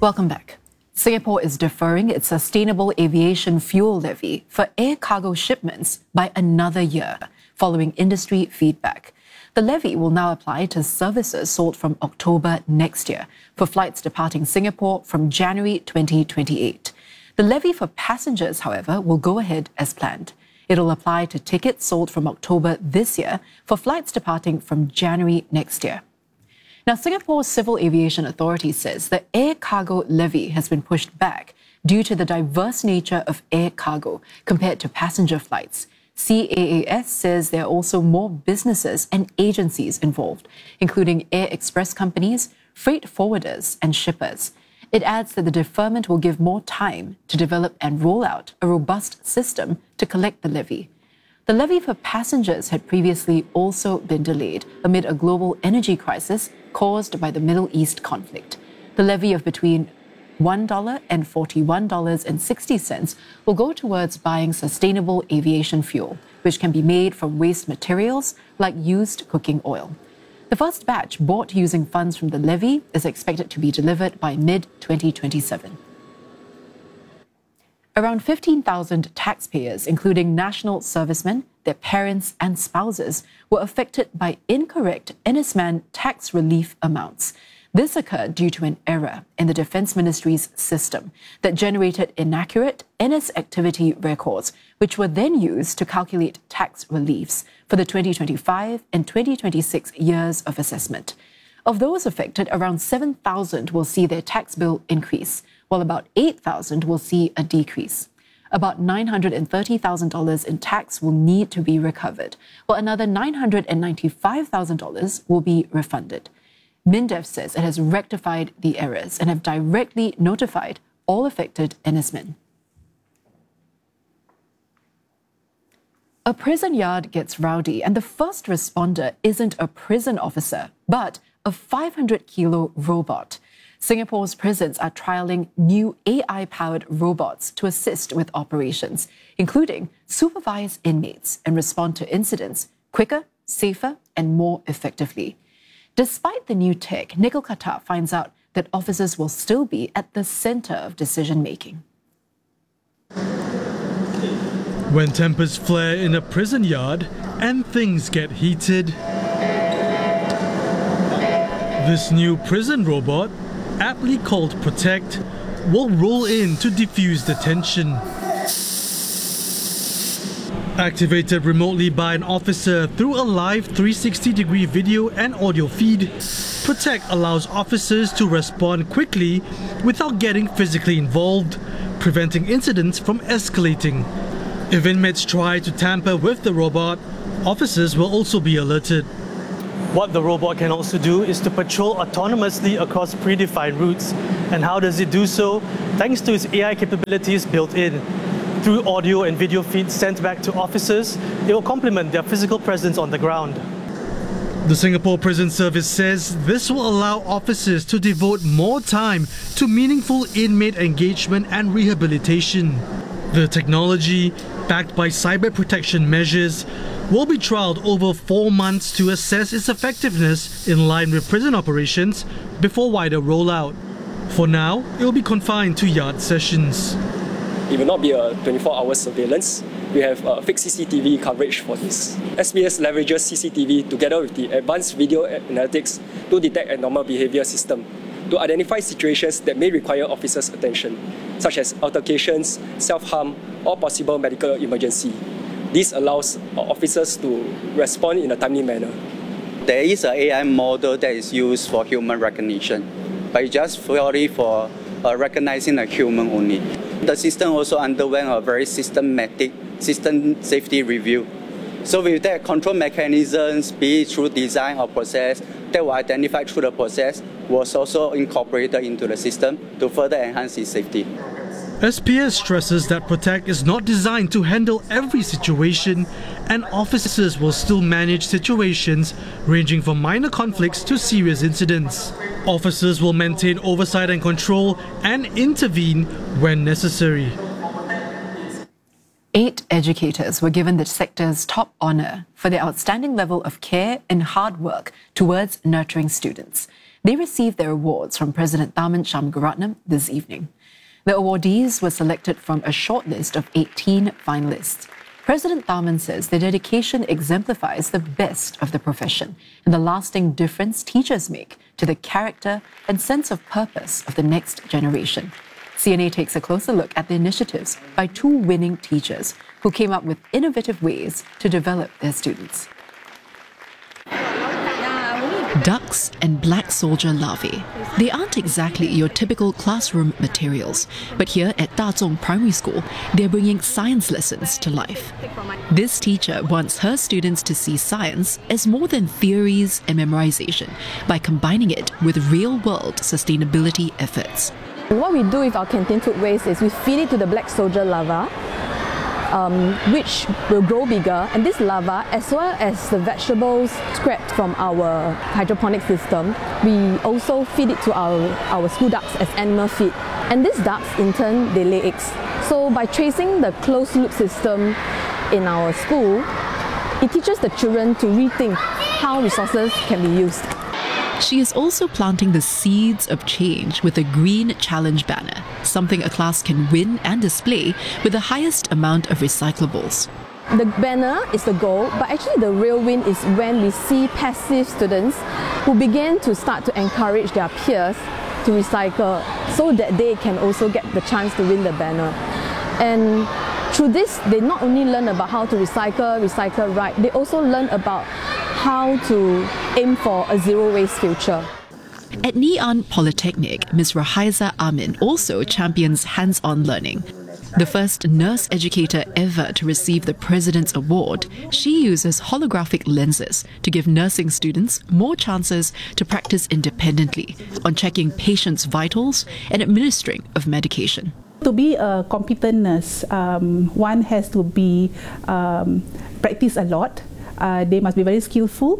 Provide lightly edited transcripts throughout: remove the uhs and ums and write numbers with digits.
Welcome back. Singapore is deferring its sustainable aviation fuel levy for air cargo shipments by another year, following industry feedback. The levy will now apply to services sold from October next year for flights departing Singapore from January 2028. The levy for passengers, however, will go ahead as planned. It'll apply to tickets sold from October this year for flights departing from January next year. Now, Singapore's Civil Aviation Authority says the air cargo levy has been pushed back due to the diverse nature of air cargo compared to passenger flights. CAAS says there are also more businesses and agencies involved, including air express companies, freight forwarders, and shippers. It adds that the deferment will give more time to develop and roll out a robust system to collect the levy. The levy for passengers had previously also been delayed amid a global energy crisis caused by the Middle East conflict. The levy of between $1 and $41.60 will go towards buying sustainable aviation fuel, which can be made from waste materials like used cooking oil. The first batch bought using funds from the levy is expected to be delivered by mid-2027. Around 15,000 taxpayers, including national servicemen, their parents and spouses, were affected by incorrect NSMAN tax relief amounts. This occurred due to an error in the Defence Ministry's system that generated inaccurate NS activity records, which were then used to calculate tax reliefs for the 2025 and 2026 years of assessment. Of those affected, around 7,000 will see their tax bill increase, while about 8,000 will see a decrease. About $930,000 in tax will need to be recovered, while another $995,000 will be refunded. MINDEF says it has rectified the errors and have directly notified all affected NSMEN. A prison yard gets rowdy, and the first responder isn't a prison officer, but a 500-kilo robot. Singapore's prisons are trialling new AI-powered robots to assist with operations, including supervise inmates and respond to incidents quicker, safer, and more effectively. Despite the new tech, Nikhil Khattar finds out that officers will still be at the center of decision-making. When tempers flare in a prison yard and things get heated, this new prison robot, aptly called Protect, will roll in to defuse the tension. Activated remotely by an officer through a live 360-degree video and audio feed, Protect allows officers to respond quickly without getting physically involved, preventing incidents from escalating. If inmates try to tamper with the robot, officers will also be alerted. What the robot can also do is to patrol autonomously across predefined routes. And how does it do so? Thanks to its AI capabilities built in. Through audio and video feeds sent back to officers, it will complement their physical presence on the ground. The Singapore Prison Service says this will allow officers to devote more time to meaningful inmate engagement and rehabilitation. The technology, backed by cyber protection measures, will be trialled over 4 months to assess its effectiveness in line with prison operations before wider rollout. For now, it will be confined to yard sessions. It will not be a 24-hour surveillance. We have fixed CCTV coverage for this. SBS leverages CCTV together with the advanced video analytics to detect abnormal behavior system to identify situations that may require officers' attention, such as altercations, self-harm, or possible medical emergency. This allows officers to respond in a timely manner. There is an AI model that is used for human recognition, but it's just purely for recognizing a human only. The system also underwent a very systematic system safety review. So with that, control mechanisms, be it through design or process, that were identified through the process, was also incorporated into the system to further enhance its safety. SPS stresses that Protect is not designed to handle every situation, and officers will still manage situations ranging from minor conflicts to serious incidents. Officers will maintain oversight and control and intervene when necessary. 8 educators were given the sector's top honour for their outstanding level of care and hard work towards nurturing students. They received their awards from President Tharman Shanmugaratnam this evening. The awardees were selected from a shortlist of 18 finalists. President Tharman says their dedication exemplifies the best of the profession and the lasting difference teachers make to the character and sense of purpose of the next generation. CNA takes a closer look at the initiatives by two winning teachers who came up with innovative ways to develop their students. Ducks and black soldier larvae. They aren't exactly your typical classroom materials, but here at Dazhong Primary School, they're bringing science lessons to life. This teacher wants her students to see science as more than theories and memorization by combining it with real-world sustainability efforts. What we do with our canteen food waste is we feed it to the black soldier larva, which will grow bigger, and this larva, as well as the vegetables scrapped from our hydroponic system, we also feed it to our school ducks as animal feed. And these ducks, in turn, they lay eggs. So by tracing the closed loop system in our school, it teaches the children to rethink how resources can be used. She is also planting the seeds of change with a Green Challenge banner, something a class can win and display with the highest amount of recyclables. The banner is the goal, but actually the real win is when we see passive students who begin to start to encourage their peers to recycle so that they can also get the chance to win the banner. And through this, they not only learn about how to recycle right, they also learn about how to aim for a zero-waste future. At Ngee Ann Polytechnic, Ms. Rahaiza Amin also champions hands-on learning. The first nurse educator ever to receive the President's Award, she uses holographic lenses to give nursing students more chances to practice independently on checking patients' vitals and administering of medication. To be a competent nurse, one has to be practice a lot. They must be very skillful,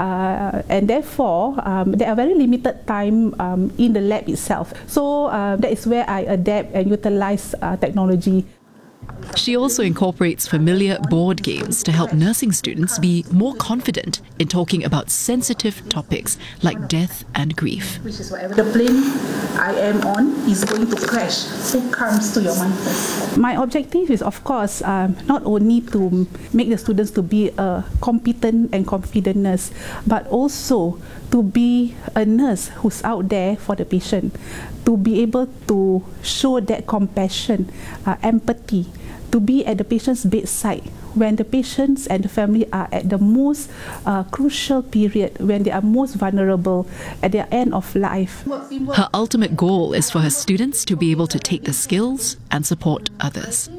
and therefore there are very limited time in the lab itself. So that is where I adapt and utilize technology. She also incorporates familiar board games to help nursing students be more confident in talking about sensitive topics like death and grief. The plane I am on is going to crash. Who comes to your mind first? My objective is, of course, not only to make the students to be a competent and confident nurse, but also to be a nurse who's out there for the patient, to be able to show that compassion, empathy, to be at the patient's bedside when the patients and the family are at the most crucial period, when they are most vulnerable at their end of life. Her ultimate goal is for her students to be able to take the skills and support others.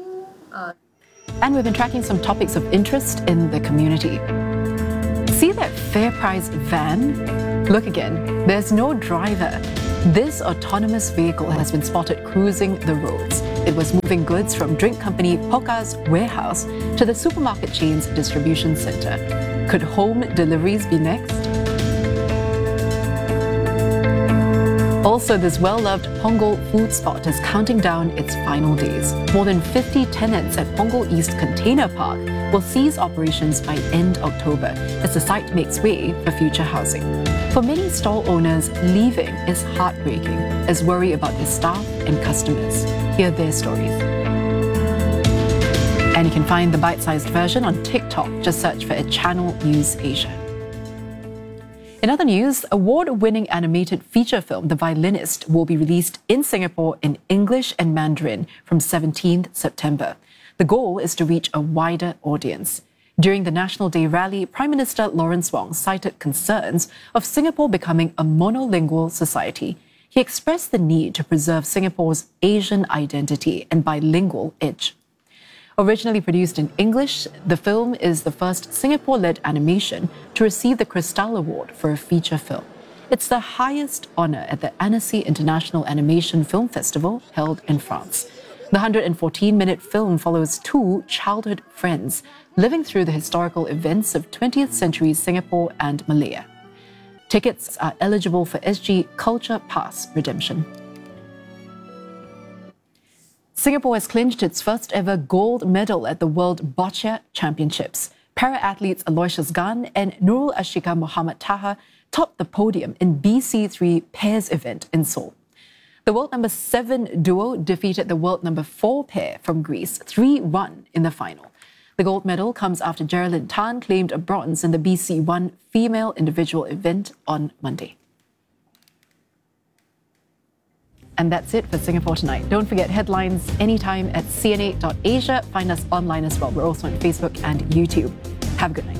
And we've been tracking some topics of interest in the community. See that fair price van? Look again, there's no driver. This autonomous vehicle has been spotted cruising the roads. It was moving goods from drink company Pokka's warehouse to the supermarket chain's distribution center. Could home deliveries be next? Also, this well-loved Punggol food spot is counting down its final days. More than 50 tenants at Punggol East Container Park will cease operations by end October as the site makes way for future housing. For many stall owners, leaving is heartbreaking as worry about their staff and customers. Hear their stories. And you can find the bite-sized version on TikTok. Just search for Channel News Asia. In other news, award-winning animated feature film The Violinist will be released in Singapore in English and Mandarin from 17th September. The goal is to reach a wider audience. During the National Day rally, Prime Minister Lawrence Wong cited concerns of Singapore becoming a monolingual society. He expressed the need to preserve Singapore's Asian identity and bilingual edge. Originally produced in English, the film is the first Singapore-led animation to receive the Cristal Award for a feature film. It's the highest honor at the Annecy International Animation Film Festival held in France. The 114-minute film follows two childhood friends living through the historical events of 20th century Singapore and Malaya. Tickets are eligible for SG Culture Pass redemption. Singapore has clinched its first ever gold medal at the World Boccia Championships. Para-athletes Aloysius Gan and Nurul Ashika Muhammad Taha topped the podium in BC3 pairs event in Seoul. The world number 7 duo defeated the world number 4 pair from Greece 3-1 in the final. The gold medal comes after Geraldine Tan claimed a bronze in the BC1 female individual event on Monday. And that's it for Singapore Tonight. Don't forget headlines anytime at cna.asia. Find us online as well. We're also on Facebook and YouTube. Have a good night.